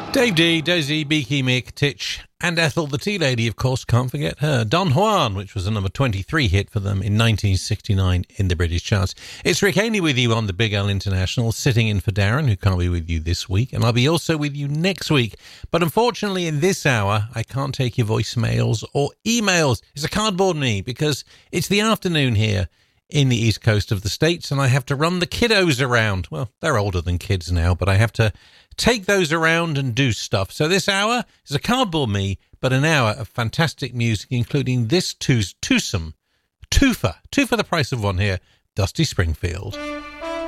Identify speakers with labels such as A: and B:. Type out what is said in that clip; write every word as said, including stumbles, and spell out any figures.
A: Dave D, Dozy, Beaky, Mick, Titch, and Ethel, the tea lady, of course, can't forget her. Don Juan, which was a number twenty-three hit for them in nineteen sixty-nine in the British charts. It's Rick Haney with you on the Big L International, sitting in for Darren, who can't be with you this week, and I'll be also with you next week. But unfortunately, in this hour, I can't take your voicemails or emails. It's a cardboard me, because it's the afternoon here in the east coast of the States, and I have to run the kiddos around. Well, they're older than kids now, but I have to take those around and do stuff. So this hour is a cardboard me, but an hour of fantastic music, including this twos- twosome, two for, two for the price of one here, Dusty Springfield.